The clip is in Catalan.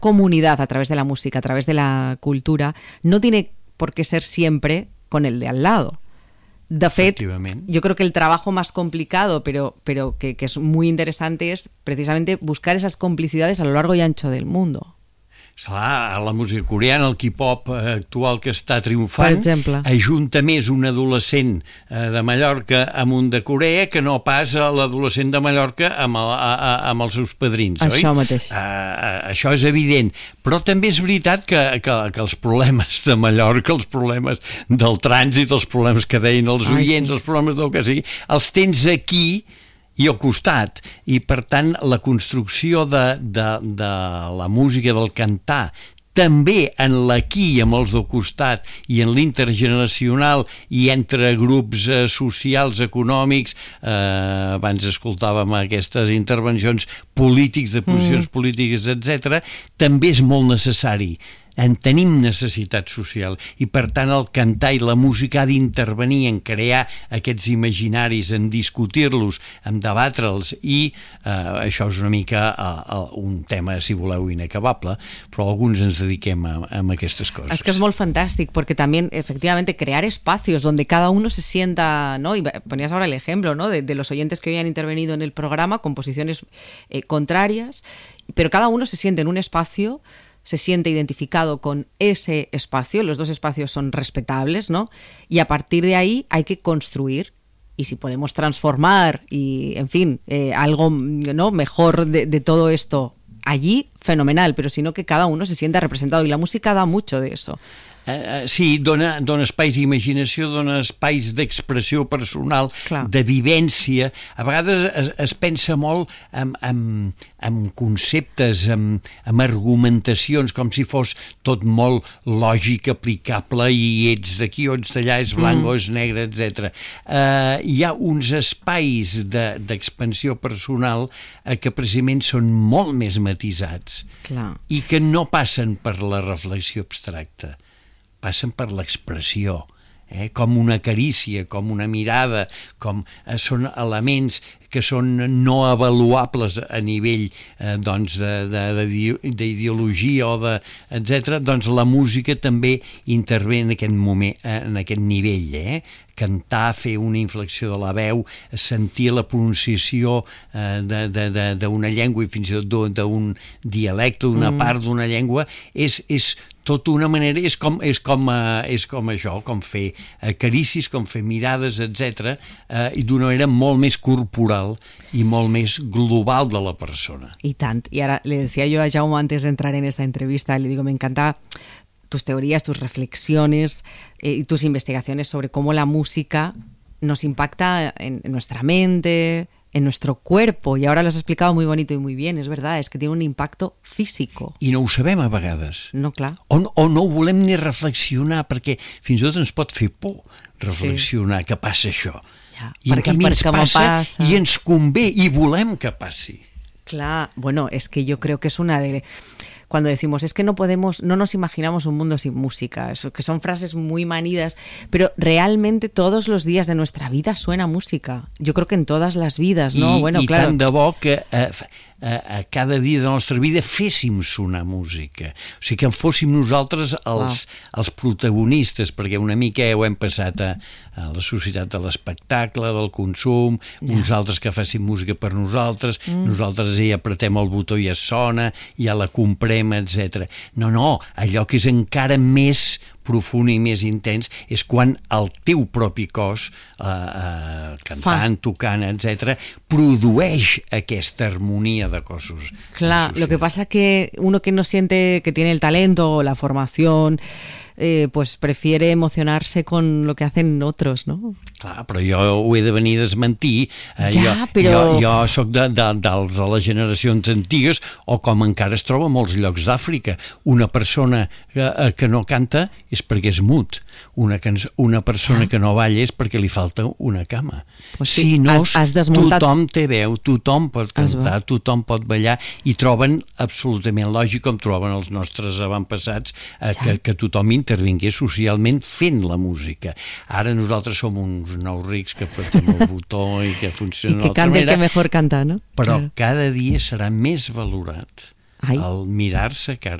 comunidad a través de la música, a través de la cultura, no tiene por qué ser siempre con el de al lado. De fet, yo creo que el trabajo más complicado, pero que es muy interesante, es precisamente buscar esas complicidades a lo largo y ancho del mundo. Clar, la música coreana, el K-pop actual que està triomfant, ajunta més un adolescent de Mallorca amb un de Corea que no pas l'adolescent de Mallorca amb els seus padrins, oi? Això mateix. Això és evident, però també és veritat que els problemes de Mallorca, els problemes del trànsit, els problemes que deien els oients, els problemes del que sigui, els tens aquí i al costat, i per tant la construcció de la música, del cantar, també en l'aquí, amb els del costat, i en l'intergeneracional, i entre grups socials, econòmics, abans escoltàvem aquestes intervencions polítics, de posicions polítiques, etc., també és molt necessari. En tenim necessitat social i per tant el cantar i la música ha d'intervenir en crear aquests imaginaris, en discutir-los, en debatre'ls, i això és una mica un tema, si voleu, inacabable, però alguns ens dediquem a aquestes coses. Es que es molt fantàstic porque también efectivamente crear espacios donde cada uno se sienta, ¿no? Y ponías ahora el ejemplo, ¿no? de los oyentes que hoy han intervenido en el programa con posiciones contrarias, pero cada uno se siente en un espacio, se siente identificado con ese espacio, los dos espacios son respetables, ¿no? Y a partir de ahí hay que construir, y si podemos transformar y, en fin, algo, ¿no?, mejor de todo esto allí, fenomenal, pero sino que cada uno se sienta representado, y la música da mucho de eso. Sí, dona espais d'imaginació, dona espais d'expressió personal, de vivència. A vegades es pensa molt en conceptes, en argumentacions, com si fos tot molt lògic, aplicable, i ets d'aquí o ets d'allà, és blanc o és negre, etc. Hi ha uns espais d'expansió personal que precisament són molt més matisats i que no passen per la reflexió abstracta, passen per l'expressió, com una carícia, com una mirada, són elements que són no avaluables a nivell d'ideologia o etc. Doncs la música també intervé en aquest moment, en aquest nivell, cantar, fer una inflexió de la veu, sentir la pronunciació d'una llengua i fins i tot d'un dialecte, d'una part d'una llengua, és tota una manera, és com això, com fer carícies, com fer mirades, etc., i d'una manera molt més corporal y molt més global de la persona. Y tant. Y ahora le decía yo a Jaume antes de entrar en esta entrevista, le digo, me encanta tus teorías, tus reflexiones y tus investigaciones sobre cómo la música nos impacta en nuestra mente, en nuestro cuerpo, y ahora lo has explicado muy bonito y muy bien, es verdad, es que tiene un impacto físico. I no ho sabem a vegades. No, clar. O no ho volem ni reflexionar, perquè fins i tot ens pot fer por reflexionar que passa això. Ja, I en canvi ens passa i ens convé i volem que passi. Clar, bueno, es que yo creo que es una de... Cuando decimos, es que no nos imaginamos un mundo sin música, que son frases muy manidas, pero realmente todos los días de nuestra vida suena música. Yo creo que en todas las vidas, ¿no? I tant de bo que a cada dia de la nostra vida féssim sonar música. O sigui, que fóssim nosaltres els protagonistes, perquè una mica ho hem passat a la societat de l'espectacle, del consum, uns altres que facin música per nosaltres, nosaltres ja apretem el botó i es sona, ja la comprem, etc. No, allò que és encara més profund i més intens és quan el teu propi cos, cantant, tocant, etc., produeix aquesta harmonia de cossos. Claro, lo que pasa que uno que no siente que tiene el talento o la formación, pues prefiere emocionarse con lo que hacen otros, ¿no? Clar, però jo ho he de venir a desmentir. Jo soc de les generacions antigues, o com encara es troba a molts llocs d'Àfrica. Una persona que no canta és perquè és mut. Una persona que no balla és perquè li falta una cama. Pues sí, si no, tothom té veu, tothom pot cantar, tothom pot ballar, i troben absolutament lògic, com troben els nostres avantpassats, que tothom intervingués socialment fent la música. Ara nosaltres som uns nous rics que apretem el botó i que funciona d'altra manera. I que canta el que mejor canta, no? Però cada dia serà més valorat Ai. el mirar-se cara